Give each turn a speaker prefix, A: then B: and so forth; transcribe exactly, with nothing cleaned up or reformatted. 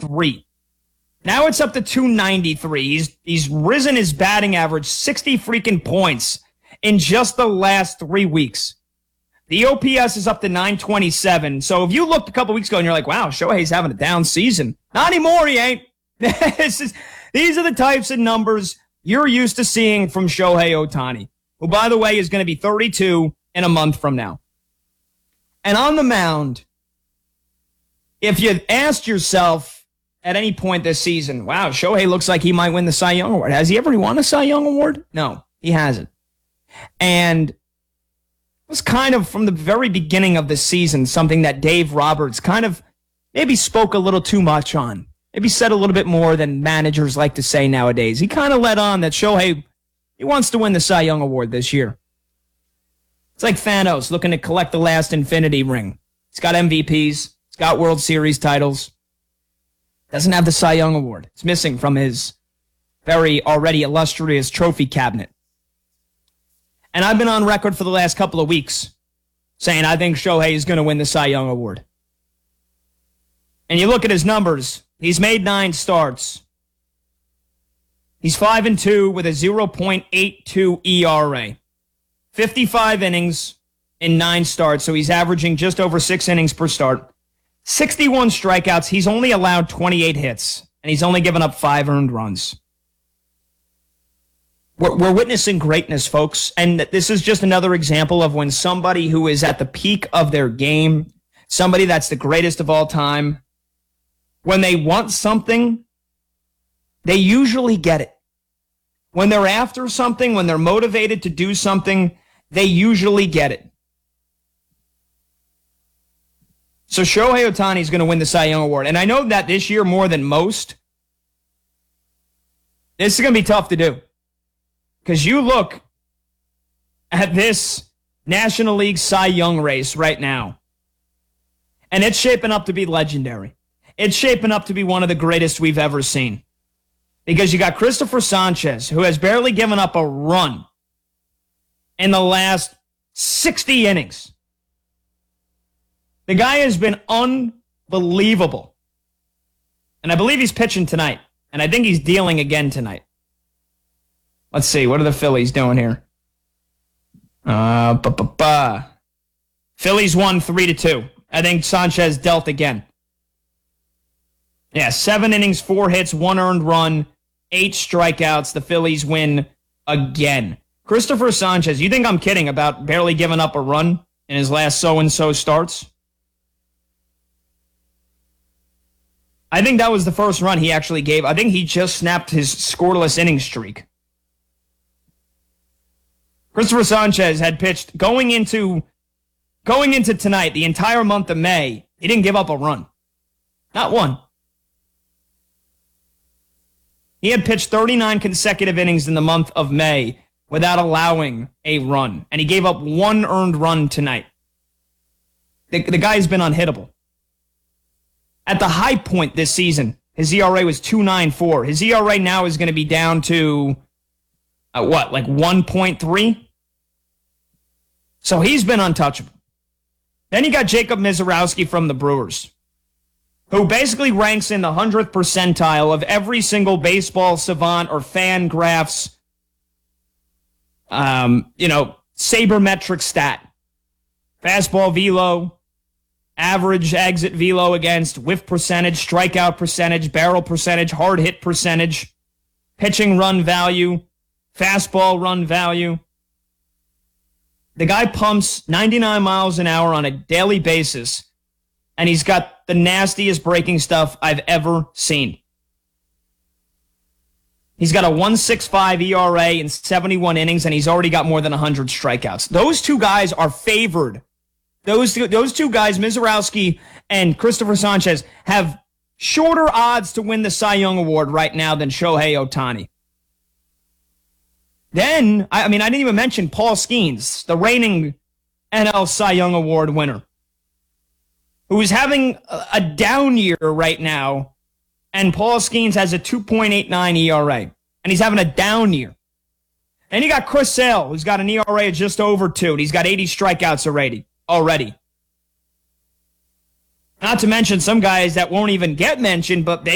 A: three. Now it's up to two ninety-three. He's he's risen his batting average sixty freaking points in just the last three weeks. The O P S is up to nine twenty-seven. So if you looked a couple weeks ago and you're like, wow, Shohei's having a down season. Not anymore, he ain't. This is, these are the types of numbers you're used to seeing from Shohei Ohtani, who, by the way, is going to be thirty-two in a month from now. And on the mound, if you asked yourself at any point this season, wow, Shohei looks like he might win the Cy Young Award. Has he ever won a Cy Young Award? No, he hasn't. And it was kind of from the very beginning of the season something that Dave Roberts kind of maybe spoke a little too much on. Maybe said a little bit more than managers like to say nowadays. He kind of let on that Shohei, he wants to win the Cy Young Award this year. It's like Thanos looking to collect the last Infinity Ring. He's got M V Ps. He's got World Series titles. Doesn't have the Cy Young Award. It's missing from his very already illustrious trophy cabinet. And I've been on record for the last couple of weeks saying I think Shohei is going to win the Cy Young Award. And you look at his numbers. He's made nine starts. He's five and two with a oh point eight two E R A. fifty-five innings in nine starts, so he's averaging just over six innings per start. sixty-one strikeouts. He's only allowed twenty-eight hits, and he's only given up five earned runs. We're, we're witnessing greatness, folks, and this is just another example of when somebody who is at the peak of their game, somebody that's the greatest of all time, when they want something, they usually get it. When they're after something, when they're motivated to do something, they usually get it. So Shohei Ohtani is going to win the Cy Young Award. And I know that this year more than most, this is going to be tough to do. Because you look at this National League Cy Young race right now, and it's shaping up to be legendary. It's shaping up to be one of the greatest we've ever seen. Because you got Christopher Sanchez, who has barely given up a run in the last sixty innings. The guy has been unbelievable. And I believe he's pitching tonight. And I think he's dealing again tonight. Let's see. What are the Phillies doing here? Uh, ba ba ba. Phillies won three to two. I think Sanchez dealt again. Yeah, seven innings, four hits, one earned run, eight strikeouts. The Phillies win again. Christopher Sanchez, you think I'm kidding about barely giving up a run in his last so-and-so starts? I think that was the first run he actually gave. I think he just snapped his scoreless inning streak. Christopher Sanchez had pitched going into going into tonight, the entire month of May. He didn't give up a run. Not one. He had pitched thirty-nine consecutive innings in the month of May without allowing a run. And he gave up one earned run tonight. The, the guy's been unhittable. At the high point this season, his E R A was two point nine four. His E R A now is going to be down to, uh, what, like one point three? So he's been untouchable. Then you got Jacob Misiorowski from the Brewers, who basically ranks in the hundredth percentile of every single baseball savant or fan graphs, um, you know, sabermetric stat. Fastball velo, average exit velo against, whiff percentage, strikeout percentage, barrel percentage, hard hit percentage, pitching run value, fastball run value. The guy pumps ninety-nine miles an hour on a daily basis, and he's got the nastiest breaking stuff I've ever seen. He's got a one point six five E R A in seventy-one innings, and he's already got more than one hundred strikeouts. Those two guys are favored. Those two, those two guys, Misiorowski and Christopher Sanchez, have shorter odds to win the Cy Young Award right now than Shohei Ohtani. Then, I mean, I didn't even mention Paul Skeens, the reigning N L Cy Young Award winner, who is having a down year right now, and Paul Skeens has a two point eight nine E R A, and he's having a down year. And you got Chris Sale, who's got an E R A of just over two, and he's got eighty strikeouts already. already. Not to mention some guys that won't even get mentioned, but they